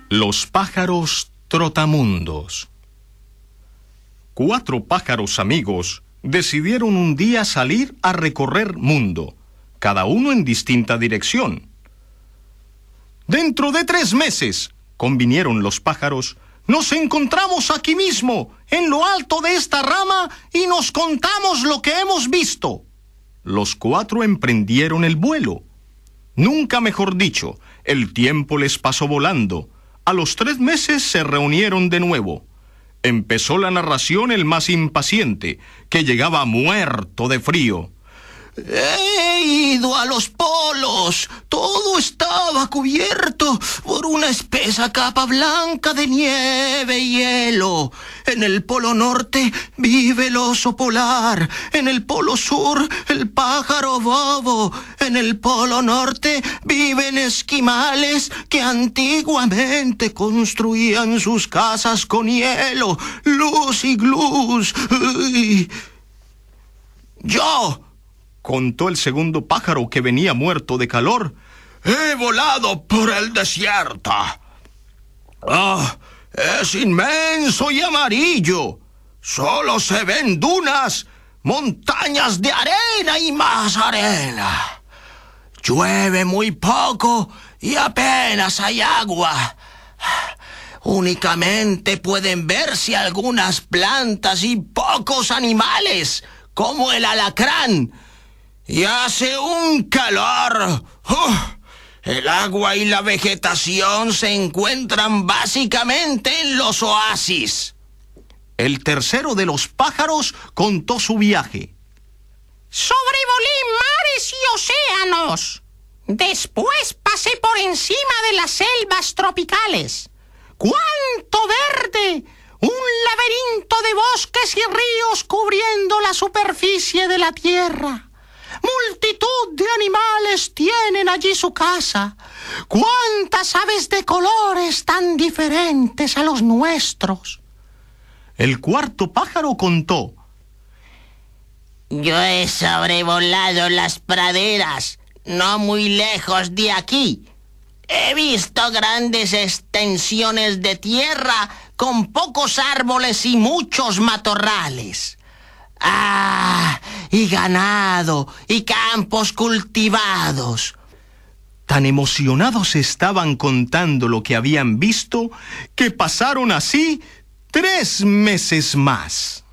Los pájaros trotamundos. 4 pájaros amigos decidieron un día salir a recorrer mundo, cada uno en distinta dirección. Dentro de 3 meses, convinieron los pájaros, nos encontramos aquí mismo, en lo alto de esta rama, y nos contamos lo que hemos visto. Los 4 emprendieron el vuelo. Nunca mejor dicho, el tiempo les pasó volando. A los 3 meses se reunieron de nuevo. Empezó la narración el más impaciente, que llegaba muerto de frío. He ido a los polos. Todo estaba cubierto por una espesa capa blanca de nieve y hielo. En el polo norte vive el oso polar. En el polo sur el pájaro bobo. En el polo norte viven esquimales que antiguamente construían sus casas con hielo. Luz y glus. ¡Yo!, contó el segundo pájaro, que venía muerto de calor. He volado por el desierto. Es inmenso y amarillo. Solo se ven dunas, montañas de arena y más arena. Llueve muy poco y apenas hay agua. Únicamente pueden verse algunas plantas y pocos animales, como el alacrán. Y hace un calor. El agua y la vegetación se encuentran básicamente en los oasis. El tercero de los pájaros contó su viaje. Sobrevolé mares y océanos. Después pasé por encima de las selvas tropicales. ¡Cuánto verde! Un laberinto de bosques y ríos cubriendo la superficie de la tierra. Multitud de animales tienen allí su casa. ¡Cuántas aves de colores tan diferentes a los nuestros! El cuarto pájaro contó. Yo he sobrevolado las praderas, no muy lejos de aquí. He visto grandes extensiones de tierra con pocos árboles y muchos matorrales. Y ganado y campos cultivados. Tan emocionados estaban contando lo que habían visto, que pasaron así 3 meses más.